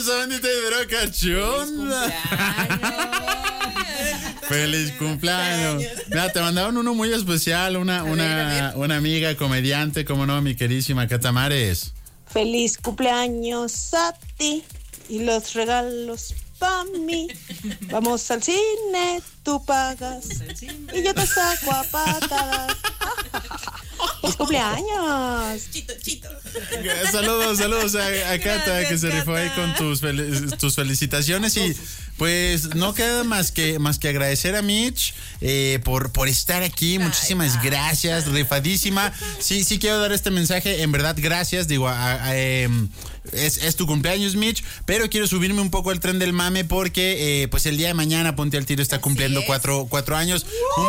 hermosa bandita de Dracachonda. Feliz cumpleaños. Mira, te mandaron uno muy especial, una amiga comediante, como no, mi queridísima Catamares. Feliz cumpleaños a ti y los regalos pa' mí. Vamos al cine, tú pagas y yo te saco a patadas. ¡Feliz cumpleaños! Chito. Saludos a Cata, que se rifó ahí con tus felicitaciones. Y pues no queda más que agradecer a Mitch por estar aquí. Muchísimas gracias, rifadísima. Sí quiero dar este mensaje, en verdad, gracias. Digo, es tu cumpleaños, Mitch, pero quiero subirme un poco al tren del mame porque pues el día de mañana Ponte al Tiro está cumpliendo 4 años.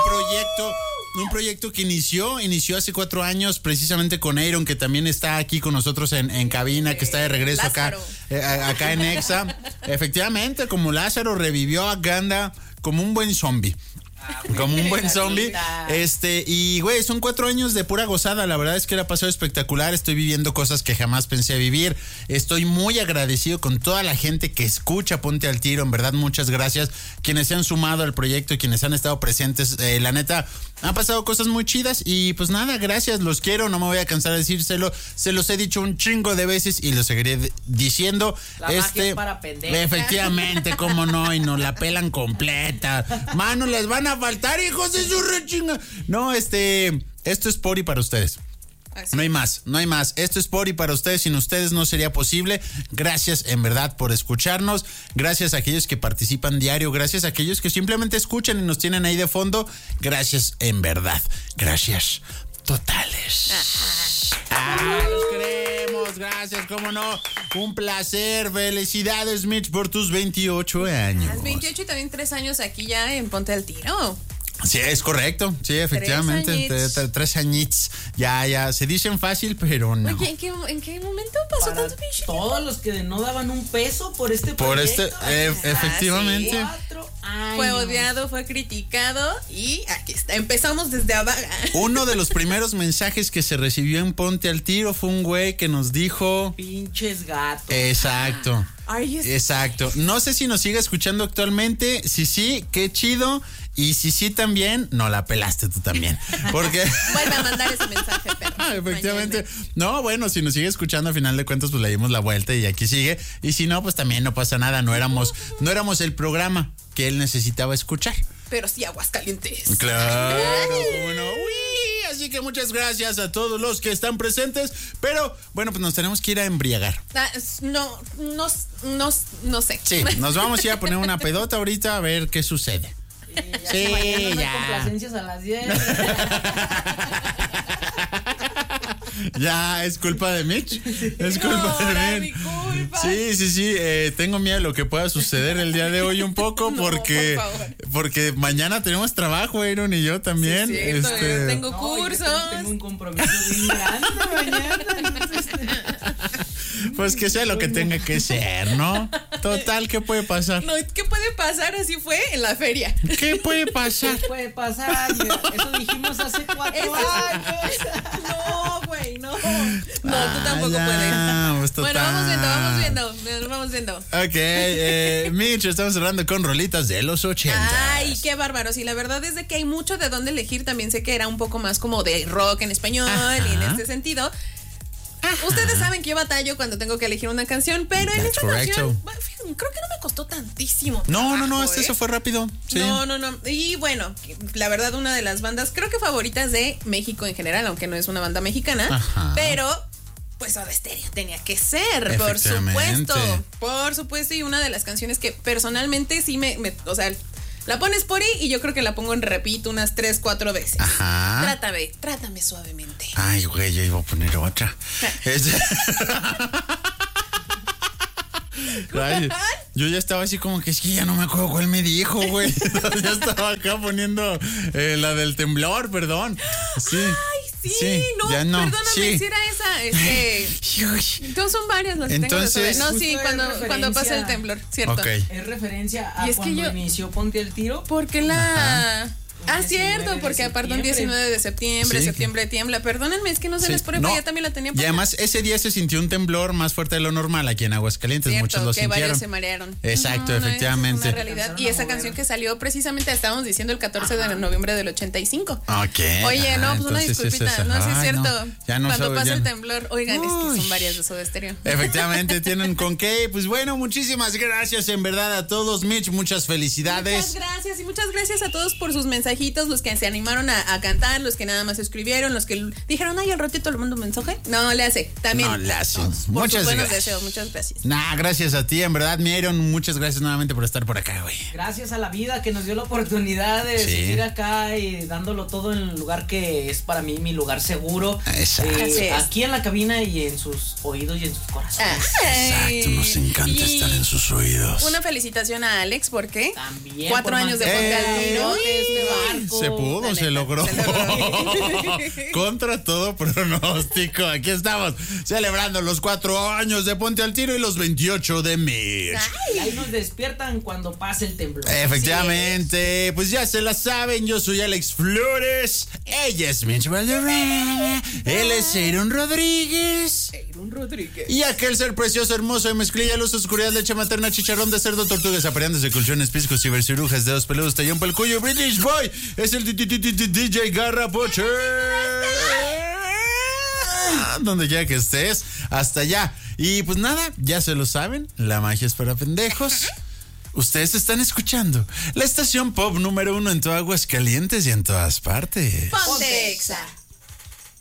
Un proyecto que inició hace 4 años precisamente con Aaron, que también está aquí con nosotros en cabina, que está de regreso acá en Exa. Efectivamente, como Lázaro revivió a Ganda como un buen zombie. Como un buen zombie. Y güey, son 4 años de pura gozada. La verdad es que la ha pasado espectacular. Estoy viviendo cosas que jamás pensé vivir. Estoy muy agradecido con toda la gente que escucha Ponte al Tiro. En verdad, muchas gracias. Quienes se han sumado al proyecto y quienes han estado presentes. La neta, han pasado cosas muy chidas. Y pues nada, gracias, los quiero. No me voy a cansar de decírselo. Se los he dicho un chingo de veces y lo seguiré diciendo. La magia es para pendejos. Efectivamente, cómo no. Y nos la pelan completa. Mano, les van a faltar, hijos de su rechinga. No, esto es por y para ustedes. Así. No hay más. Esto es por y para ustedes. Sin ustedes no sería posible. Gracias en verdad por escucharnos. Gracias a aquellos que participan diario. Gracias a aquellos que simplemente escuchan y nos tienen ahí de fondo. Gracias en verdad. Gracias totales. Los queremos. Gracias, cómo no. Un placer. Felicidades, Mitch, por tus 28 años. 28 y también 3 años aquí ya en Ponte al Tiro. Sí, es correcto. Sí, efectivamente. 3 añitos. Ya. Se dicen fácil, pero no. Oye, ¿en qué momento pasó para tanto pinche? Todos los que no daban un peso por este proyecto. Efectivamente. 4 años. Fue odiado, fue criticado y aquí está. Empezamos desde abajo. Uno de los primeros mensajes que se recibió en Ponte al Tiro fue un güey que nos dijo: pinches gatos. Exacto. Exacto. No sé si nos sigue escuchando actualmente. Si sí, qué chido. Y si sí también, no la pelaste tú también. Porque vuelve a mandar ese mensaje, perro. Efectivamente. No, bueno, si nos sigue escuchando, a final de cuentas, pues le dimos la vuelta y aquí sigue. Y si no, pues también no pasa nada. No éramos el programa que él necesitaba escuchar. Pero sí, Aguascalientes. Claro, cómo no. Uy, así que muchas gracias a todos los que están presentes. Pero, bueno, pues nos tenemos que ir a embriagar. No sé. Sí, nos vamos a ir a poner una pedota ahorita a ver qué sucede. Sí, ya. Complacencias a las 10. Ya, es culpa de Mitch. Es culpa de Mitch. Sí. Tengo miedo de lo que pueda suceder el día de hoy un poco porque mañana tenemos trabajo, Aaron y yo también. Sí, tengo cursos. Tengo un compromiso bien grande mañana. Pues que sea lo que tenga que ser, ¿no? Total, ¿qué puede pasar? No, ¿qué puede pasar? Así fue en la feria. ¿Qué puede pasar? ¿Qué puede pasar? Mira, eso dijimos hace 4 años. No, güey, no. No, tú tampoco puedes. Pues bueno, vamos viendo. Ok, Mitch, estamos hablando con rolitas de los 80. Ay, qué bárbaros. Y la verdad es de que hay mucho de dónde elegir. También sé que era un poco más como de rock en español. Ajá. Y en este sentido. Ajá. Ustedes saben que yo batallo cuando tengo que elegir una canción, pero en esta canción creo que no me costó tantísimo trabajo, No, eso fue rápido. Sí. No. Y bueno, la verdad, una de las bandas creo que favoritas de México en general, aunque no es una banda mexicana, ajá, pero pues Soda Stereo tenía que ser, por supuesto, y una de las canciones que personalmente sí o sea, la pones por ahí y yo creo que la pongo en repito unas 3-4 veces. Ajá. Trátame suavemente. Ay, güey, yo iba a poner otra. Ay, yo ya estaba así como que es que ya no me acuerdo cuál me dijo, güey. Ya estaba acá poniendo la del temblor, perdón. Sí. Ay, sí, no, perdóname, si era esa. Entonces son varias las que entonces, tengo. No, sí, cuando pasa el temblor, cierto. Okay. Es referencia a cuando inició Ponte al Tiro. Porque Cierto, porque aparte un 19 de septiembre, septiembre tiembla. Perdónenme, es que no se les pone, ya también la tenía. Y además ese día se sintió un temblor más fuerte de lo normal aquí en Aguascalientes. Cierto, muchos lo que sintieron. Varios se marearon. Exacto, efectivamente. Es una realidad. Y esa canción que salió precisamente, estábamos diciendo el 14 de noviembre del 85. Ok. Oye, no, pues una disculpita. No, sí es cierto. No, cuando pasa el temblor, oigan, es que son varias de Soda Stereo. Efectivamente, tienen con qué. Pues bueno, muchísimas gracias en verdad a todos, Mitch. Muchas felicidades. Muchas gracias y muchas gracias a todos por sus mensajitos, los que se animaron a cantar, los que nada más escribieron, los que dijeron, ay, al ratito le mando un mensaje. No, le hace. También. No, le hace. Muchas buenos deseos, muchas gracias. Gracias a ti, en verdad, Miron. Muchas gracias nuevamente por estar por acá, güey. Gracias a la vida que nos dio la oportunidad de seguir acá y dándolo todo en el lugar que es para mí mi lugar seguro. Exacto. Aquí en la cabina y en sus oídos y en sus corazones. Exacto, nos encanta estar en sus oídos. Una felicitación a Alex, porque también 4 años de Ponte al Tiro. Se pudo, se logró. Contra todo pronóstico. Aquí estamos celebrando los 4 años de Ponte al Tiro y los 28 de Mitch. Y ahí nos despiertan cuando pase el temblor. Efectivamente, pues ya se la saben. Yo soy Alex Flores. Ella es Mitch Valderrama. Él es Aaron Rodríguez. Y aquel ser precioso, hermoso de mezclilla, luz, oscuridad, leche materna, chicharrón de cerdo, tortugas, apareantes de colchones, piscos, cibercirujas, dedos peludos, tallón pel cuyo, British Boy. Es el DJ Garrapoche. Donde quiera que estés, hasta allá. Y pues nada, ya se lo saben, la magia es para pendejos. Ustedes están escuchando la estación pop número 1 en todo Aguascalientes y en todas partes. Ponte Exa.